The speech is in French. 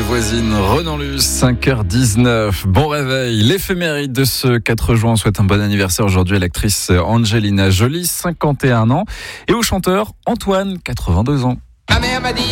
voisines. Renan Luce, 5h19. Bon réveil. L'éphéméride de ce 4 juin. On souhaite un bon anniversaire aujourd'hui à l'actrice Angelina Jolie, 51 ans. Et au chanteur Antoine, 82 ans. Ma mère m'a dit